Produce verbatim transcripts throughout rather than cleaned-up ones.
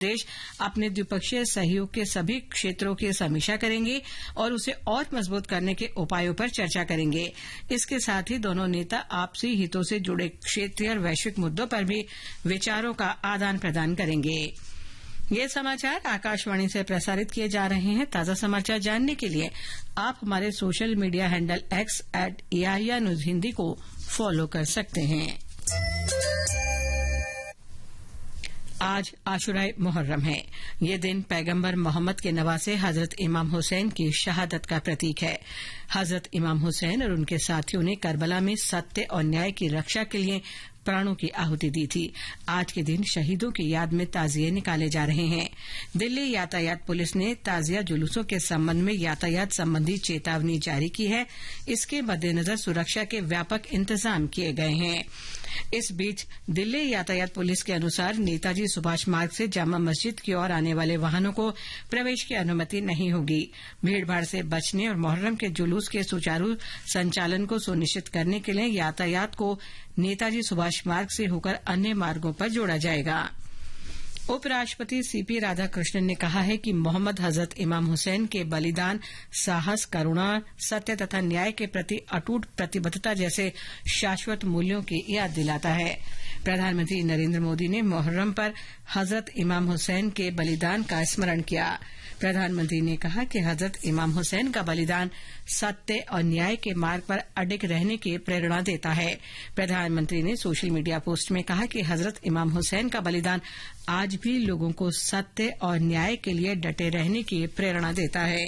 देश अपने द्विपक्षीय सहयोग के सभी क्षेत्रों की समीक्षा करेंगे और उसे और मजबूत करने के उपायों पर चर्चा करेंगे। इसके साथ ही दोनों नेता आपसी हितों से जुड़े क्षेत्रीय और वैश्विक मुद्दों पर भी विचारों का आदान प्रदान करेंगे। ये समाचार आकाशवाणी से प्रसारित किए जा रहे हैं। ताजा समाचार जानने के लिए आप हमारे social media handle x eight AIR news Hindi को फॉलो कर सकते हैं। आज आशुराए मुहर्रम है। ये दिन पैगंबर मोहम्मद के नवासे हजरत इमाम हुसैन की शहादत का प्रतीक है। हजरत इमाम हुसैन और उनके साथियों ने करबला में सत्य और न्याय की रक्षा के लिए प्राणों की आहुति दी थी। आज के दिन शहीदों की याद में ताजिए निकाले जा रहे हैं। दिल्ली यातायात पुलिस ने ताजिया जुलूसों के संबंध में यातायात संबंधी चेतावनी जारी की है। इसके मद्देनजर सुरक्षा के व्यापक इंतजाम किए गए हैं। इस बीच दिल्ली यातायात पुलिस के अनुसार नेताजी सुभाष मार्ग से जामा मस्जिद की ओर आने वाले वाहनों को प्रवेश की अनुमति नहीं होगी। भीड़भाड़ से बचने और मुहर्रम के जुलूस के सुचारू संचालन को सुनिश्चित करने के लिए यातायात को नेताजी सुभाष मार्ग से होकर अन्य मार्गों पर जोड़ा जाएगा। उपराष्ट्रपति सीपी राधाकृष्णन ने कहा है कि मोहम्मद हजरत इमाम हुसैन के बलिदान साहस, करुणा, सत्य तथा न्याय के प्रति अटूट प्रतिबद्धता जैसे शाश्वत मूल्यों की याद दिलाता है। प्रधानमंत्री नरेंद्र मोदी ने मुहर्रम पर हजरत इमाम हुसैन के बलिदान का स्मरण किया। प्रधानमंत्री ने कहा कि हजरत इमाम हुसैन का बलिदान सत्य और न्याय के मार्ग पर अडिग रहने की प्रेरणा देता है। प्रधानमंत्री ने सोशल मीडिया पोस्ट में कहा कि हजरत इमाम हुसैन का बलिदान आज भी लोगों को सत्य और न्याय के लिए डटे रहने की प्रेरणा देता है।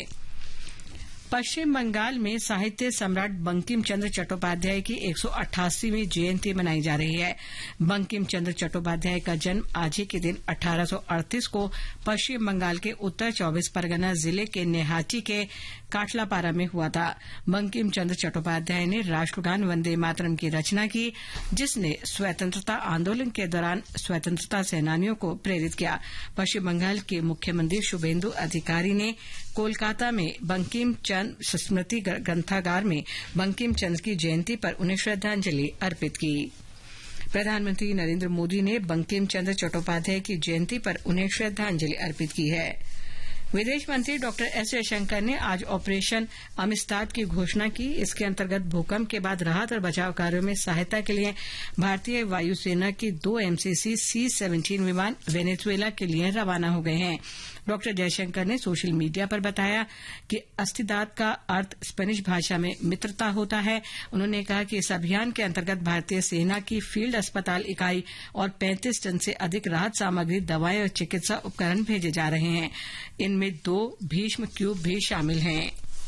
पश्चिम बंगाल में साहित्य सम्राट बंकिम चंद्र चट्टोपाध्याय की एक सौ अट्ठासीवीं जयंती मनाई जा रही है। बंकिम चंद्र चट्टोपाध्याय का जन्म आज ही के दिन अठारह सौ अड़तीस को पश्चिम बंगाल के उत्तर चौबीस परगना जिले के नेहाटी के काटलापारा में हुआ था। बंकिम चंद्र चट्टोपाध्याय ने राष्ट्रगान वंदे मातरम की रचना की, जिसने स्वतंत्रता आंदोलन के दौरान स्वतंत्रता सेनानियों को प्रेरित किया। पश्चिम बंगाल के मुख्यमंत्री शुभेंदु अधिकारी ने कोलकाता में बंकिम चंद्र स्मृति ग्रंथागार में बंकिम चंद्र की जयंती पर उन्हें श्रद्धांजलि अर्पित की। प्रधानमंत्री नरेंद्र मोदी ने बंकिम चंद्र चट्टोपाध्याय की जयंती पर उन्हें श्रद्धांजलि अर्पित की है। विदेश मंत्री डॉक्टर एस जयशंकर ने आज ऑपरेशन अमिस्ताद की घोषणा की। इसके अंतर्गत भूकंप के बाद राहत और बचाव कार्यों में सहायता के लिए भारतीय वायुसेना की दो एमसीसी सी सेवनटीन विमान वेनेजुएला के लिए रवाना हो गए हैं। डॉक्टर जयशंकर ने सोशल मीडिया पर बताया कि अस्तिदाद का अर्थ स्पेनिश भाषा में मित्रता होता है। उन्होंने कहा कि इस अभियान के अंतर्गत भारतीय सेना की फील्ड अस्पताल इकाई और पैंतीस टन से अधिक राहत सामग्री, दवाएं और चिकित्सा उपकरण भेजे जा रहे हैं। इनमें दो भीष्म क्यूब भी शामिल हैं।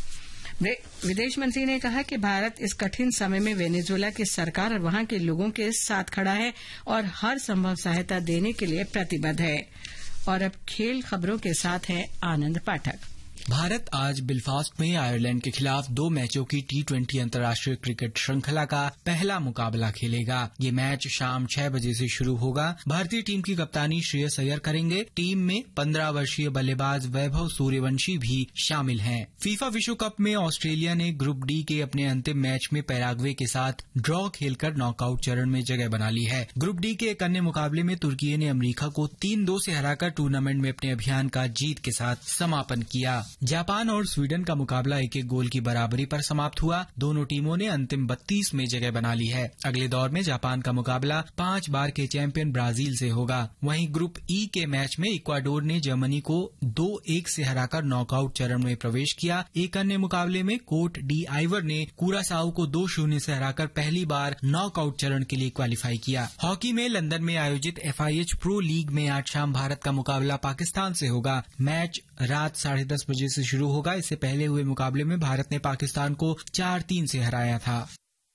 विदेश मंत्री ने कहा कि भारत इस कठिन समय में वेनेजुएला की सरकार और वहां के लोगों के साथ खड़ा है और हर संभव सहायता देने के लिए प्रतिबद्ध है। और अब खेल खबरों के साथ है आनंद पाठक। भारत आज बेलफास्ट में आयरलैंड के खिलाफ दो मैचों की टी ट्वेंटी अंतर्राष्ट्रीय क्रिकेट श्रृंखला का पहला मुकाबला खेलेगा। ये मैच शाम छह बजे से शुरू होगा। भारतीय टीम की कप्तानी श्रेयस अय्यर करेंगे। टीम में पंद्रह वर्षीय बल्लेबाज वैभव सूर्यवंशी भी शामिल हैं। फीफा विश्व कप में ऑस्ट्रेलिया ने ग्रुप डी के अपने अंतिम मैच में पैराग्वे के साथ ड्रॉ खेलकर नॉकआउट चरण में जगह बना ली है। ग्रुप डी के एक अन्य मुकाबले में तुर्की ने अमरीका को तीन दो से हराकर टूर्नामेंट में अपने अभियान का जीत के साथ समापन किया। जापान और स्वीडन का मुकाबला एक एक गोल की बराबरी पर समाप्त हुआ। दोनों टीमों ने अंतिम बत्तीस में जगह बना ली है। अगले दौर में जापान का मुकाबला पांच बार के चैंपियन ब्राजील से होगा। वहीं ग्रुप ई के मैच में इक्वाडोर ने जर्मनी को दो एक से हराकर नॉकआउट चरण में प्रवेश किया। एक अन्य मुकाबले में कोट डी आइवर ने कुरासाओ को दो शून्य से हराकर पहली बार नॉकआउट चरण के लिए क्वालिफाई किया। हॉकी में लंदन में आयोजित एफआईएच प्रो लीग में आज शाम भारत का मुकाबला पाकिस्तान से होगा। मैच रात साढ़े दस बजे से शुरू होगा। इससे पहले हुए मुकाबले में भारत ने पाकिस्तान को चार तीन से हराया था।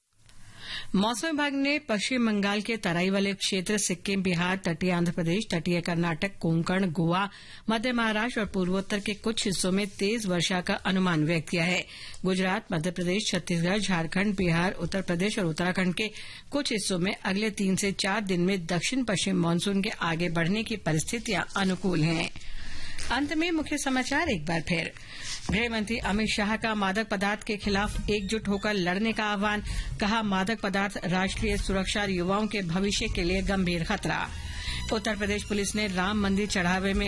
मौसम विभाग ने पश्चिम बंगाल के तराई वाले क्षेत्र, सिक्किम, बिहार, तटीय आंध्र प्रदेश, तटीय कर्नाटक, कोंकण, गोवा, मध्य महाराष्ट्र और पूर्वोत्तर के कुछ हिस्सों में तेज वर्षा का अनुमान व्यक्त किया है। गुजरात, मध्य प्रदेश, छत्तीसगढ़, झारखंड, बिहार, उत्तर प्रदेश और उत्तराखंड के कुछ हिस्सों में अगले तीन से चार दिन में दक्षिण पश्चिम मानसून के आगे बढ़ने की परिस्थितियां अनुकूल हैं। अंत में मुख्य समाचार एक बार फिर। गृहमंत्री अमित शाह का मादक पदार्थ के खिलाफ एकजुट होकर लड़ने का आह्वान। कहा, मादक पदार्थ राष्ट्रीय सुरक्षा और युवाओं के भविष्य के लिए गंभीर खतरा। उत्तर प्रदेश पुलिस ने राम मंदिर चढ़ावे में